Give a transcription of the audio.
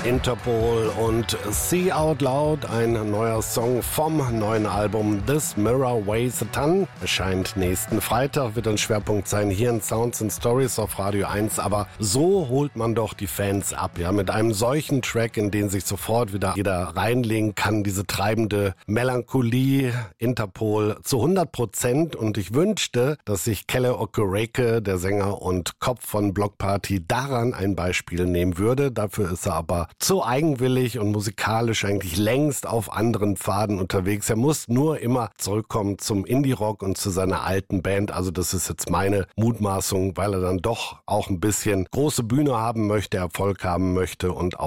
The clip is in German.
Interpol und See Out Loud, ein neuer Song vom neuen Album This Mirror Weighs a Ton. Erscheint nächsten Freitag, wird ein Schwerpunkt sein hier in Sounds and Stories auf Radio 1. Aber so holt man doch die Fans ab, ja, mit einem solchen Track, in den sich sofort wieder jeder reinlegen kann. Diese treibende Melancholie, Interpol zu 100%. Und ich wünschte, dass sich Kele Okereke, der Sänger und Kopf von Bloc Party, daran ein Beispiel nehmen würde. Dafür ist er aber zu eigenwillig und musikalisch eigentlich längst auf anderen Pfaden unterwegs. Er muss nur immer zurückkommen zum Indie-Rock und zu seiner alten Band. Also das ist jetzt meine Mutmaßung, weil er dann doch auch ein bisschen große Bühne haben möchte, Erfolg haben möchte und auch